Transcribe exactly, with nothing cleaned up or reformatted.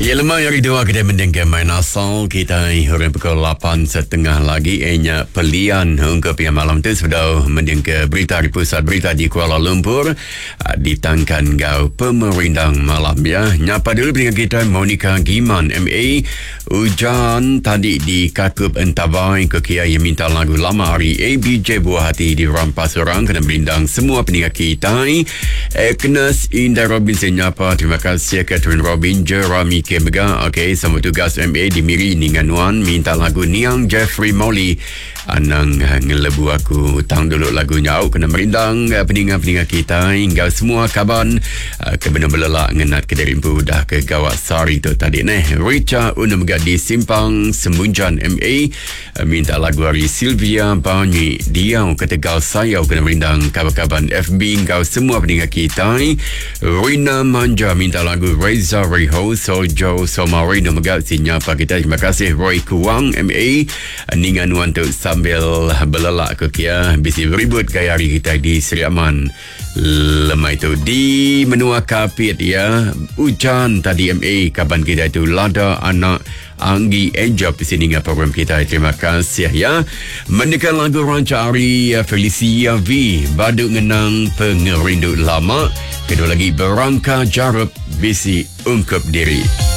Ya, lemah hari dua kita mendengar main asal kita hari pukul lapan setengah lagi enya pelian untuk yang malam tu sudah mendengar berita di pusat berita di Kuala Lumpur ditangkan gau pemerintang malam ya. Nyapa dulu dengan kita Monica Giman M A. Hujan tadi di Kakup Entabai ke Kia yang minta lagu lama hari A B J Buah Hati di Rampas Orang kena berindang semua pendengar kita. Agnes Indah Robinson nyapa terima kasih Catherine Robin Jeremy Kemega. Okey, sama tugas M A di Miri Ninganuan minta lagu Niang Jeffrey Molly anang ngelebu aku tang dulu lagunya au kena merindang pendengar-pendengar kita hingga semua kaban kebena belelak ngenat ke derimpu dah ke Gawat Sari tu tadi neh. Richa Unamga di Simpang Semunjan M A minta lagu hari Sylvia Banyi Diau ketegal saya kena merindang kabar-kabar F B hingga semua pendengar kita. Rina Manja minta lagu Reza Reho Soljo Somari Unamga sinyapa kita. Terima kasih Roy Kuang M A Ninganuan tu sambil belelak ke Kia bisi ribut gaya hari kita di Seri Aman lemah itu di menua kapit ya. Hujan tadi M A kaban kita itu lada anak Anggi Enjoy di sini dengan program kita. Terima kasih ya. Mendekat lagu ranca hari Felicia V Baduk Ngenang Pengerindu Lama. Kedua lagi Berangka Jarab bisi ungkap diri.